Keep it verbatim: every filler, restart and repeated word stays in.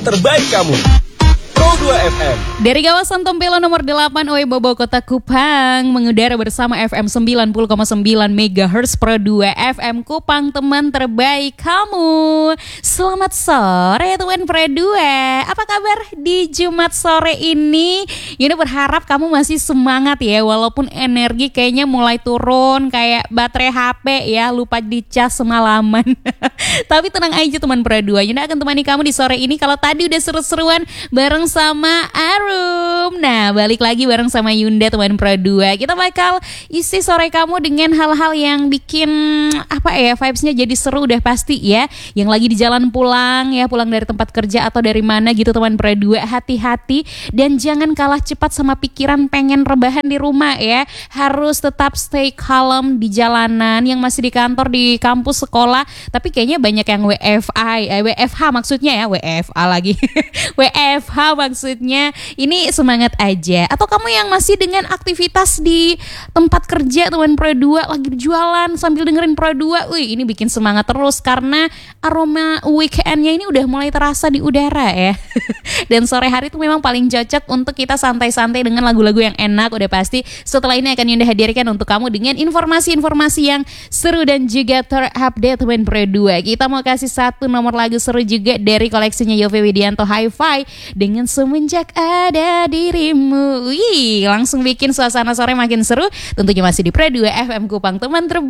terbaik kamu. Pro dua F M. Dari kawasan Tempelo nomor delapan Oebobo Kota Kupang mengudara bersama F M sembilan puluh koma sembilan megahertz Pro dua F M Kupang, teman terbaik kamu. Selamat sore teman Pro dua. Apa kabar di Jumat sore ini? Yuni berharap kamu masih semangat ya, walaupun energi kayaknya mulai turun kayak baterai H P ya, lupa dicas semalaman. Tapi tenang aja teman Pro dua, Yuni akan temani kamu di sore ini. Kalau tadi udah seru-seruan bareng sama Arum, nah balik lagi bareng sama Yunda teman Pro dua. Kita bakal isi sore kamu dengan hal-hal yang bikin apa ya, vibes-nya jadi seru udah pasti ya. Yang lagi di jalan pulang ya, pulang dari tempat kerja atau dari mana gitu teman Pro dua, hati-hati dan jangan kalah cepat sama pikiran pengen rebahan di rumah ya. Harus tetap stay calm di jalanan, yang masih di kantor, di kampus, sekolah, tapi kayaknya banyak yang W F I, eh, W F H maksudnya ya, W F A lagi. W F H maksudnya, ini semangat aja. Atau kamu yang masih dengan aktivitas di tempat kerja teman Pro dua, lagi jualan sambil dengerin Pro dua, wih ini bikin semangat terus karena aroma weekendnya ini udah mulai terasa di udara ya. Dan sore hari itu memang paling cocok untuk kita santai-santai dengan lagu-lagu yang enak. Udah pasti setelah ini akan Yunda hadirkan untuk kamu dengan informasi-informasi yang seru dan juga terupdate teman Pro dua. Kita mau kasih satu nomor lagu seru juga dari koleksinya Yovie Widianto Hi-Fi dengan Semenjak Ada Dirimu. Wih, langsung bikin suasana sore makin seru. Tentunya masih di Pro dua F M Kupang, teman terbaik.